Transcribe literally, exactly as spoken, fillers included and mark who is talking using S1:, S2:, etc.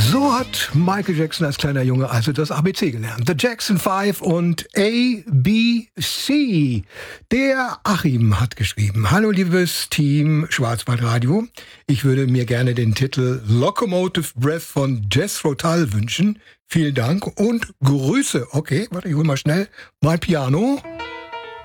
S1: So hat Michael Jackson als kleiner Junge also das A B C gelernt. The Jackson Five und A, B, C. Der Achim hat geschrieben: Hallo liebes Team Schwarzwaldradio. Ich würde mir gerne den Titel Locomotive Breath von Jethro Tull wünschen. Vielen Dank und Grüße. Okay, warte, ich hol mal schnell mein Piano.